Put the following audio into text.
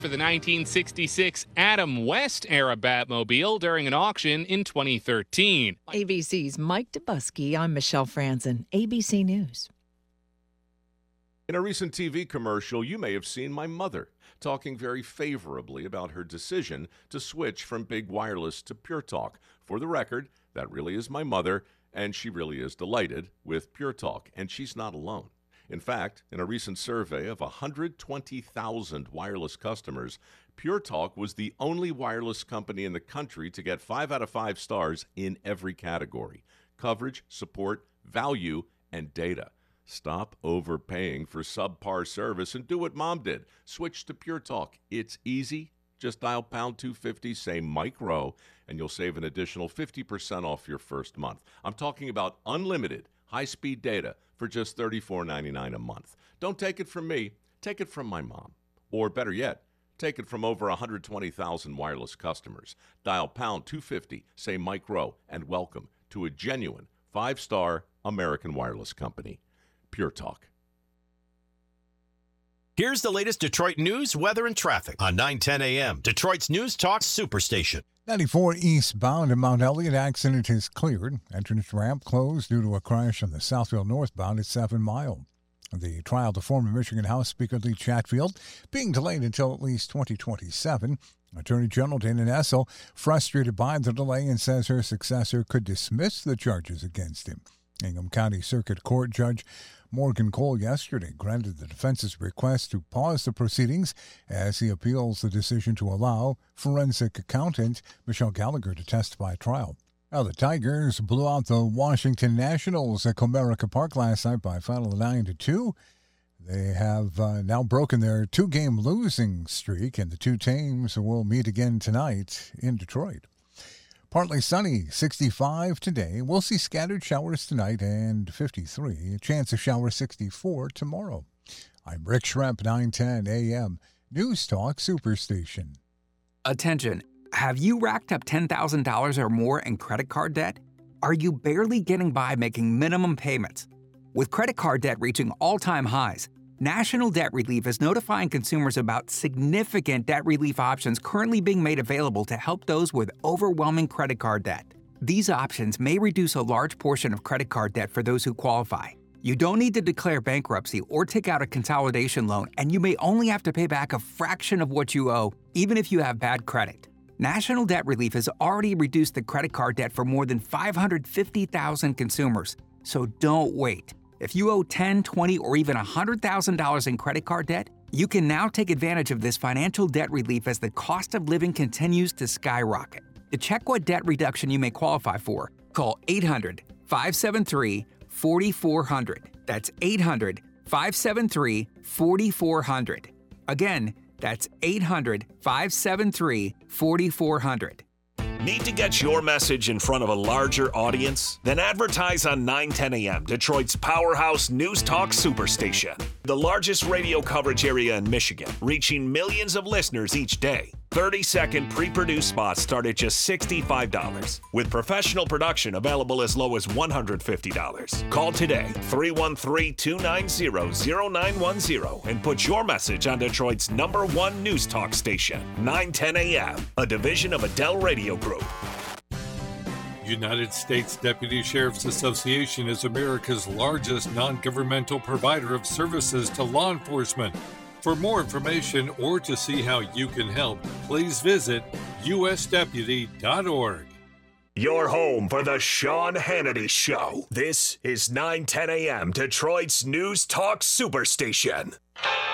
for the 1966 Adam West era Batmobile during an auction in 2013. ABC's Mike Dubusky. I'm Michelle Franzen, ABC News. In a recent TV commercial, you may have seen my mother talking very favorably about her decision to switch from Big Wireless to Pure Talk. For the record, that really is my mother, and she really is delighted with Pure Talk, and she's not alone. In fact, in a recent survey of 120,000 wireless customers, Pure Talk was the only wireless company in the country to get 5 out of 5 stars in every category: coverage, support, value, and data. Stop overpaying for subpar service and do what Mom did. Switch to Pure Talk. It's easy. Just dial pound 250, say Mike Rowe, and you'll save an additional 50% off your first month. I'm talking about unlimited high-speed data for just $34.99 a month. Don't take it from me. Take it from my mom. Or better yet, take it from over 120,000 wireless customers. Dial pound 250, say Mike Rowe, and welcome to a genuine 5-star American wireless company. Pure Talk. Here's the latest Detroit news, weather, and traffic on 910 a.m. Detroit's News Talk Superstation. 94 eastbound in Mount Elliott, accident is cleared. Entrance ramp closed due to a crash on the Southfield northbound at 7 Mile. The trial to former Michigan House Speaker Lee Chatfield being delayed until at least 2027. Attorney General Dana Nessel frustrated by the delay and says her successor could dismiss the charges against him. Ingham County Circuit Court Judge Morgan Cole yesterday granted the defense's request to pause the proceedings as he appeals the decision to allow forensic accountant Michelle Gallagher to testify at trial. Now, the Tigers blew out the Washington Nationals at Comerica Park last night by a final of 9-2. They have now broken their 2-game losing streak, and the two teams will meet again tonight in Detroit. Partly sunny, 65 today. We'll see scattered showers tonight and 53. A chance of shower 64 tomorrow. I'm Rick Schremp, 910 a.m. News Talk Superstation. Attention. Have you racked up $10,000 or more in credit card debt? Are you barely getting by making minimum payments? With credit card debt reaching all-time highs, National Debt Relief is notifying consumers about significant debt relief options currently being made available to help those with overwhelming credit card debt. These options may reduce a large portion of credit card debt for those who qualify. You don't need to declare bankruptcy or take out a consolidation loan, and you may only have to pay back a fraction of what you owe, even if you have bad credit. National Debt Relief has already reduced the credit card debt for more than 550,000 consumers, so don't wait. If you owe $10,000, $20,000, or even $100,000 in credit card debt, you can now take advantage of this financial debt relief as the cost of living continues to skyrocket. To check what debt reduction you may qualify for, call 800-573-4400. That's 800-573-4400. Again, that's 800-573-4400. Need to get your message in front of a larger audience? Then advertise on 910 a.m., Detroit's powerhouse News Talk Superstation. The largest radio coverage area in Michigan, reaching millions of listeners each day. 30-second pre-produced spots start at just $65, with professional production available as low as $150. Call today, 313-290-0910, and put your message on Detroit's #1 news talk station, 910 a.m., a division of Adele Radio Group. United States Deputy Sheriff's Association is America's largest non-governmental provider of services to law enforcement. For more information or to see how you can help, please visit usdeputy.org. Your home for the Sean Hannity Show. This is 910 a.m. Detroit's News Talk Superstation.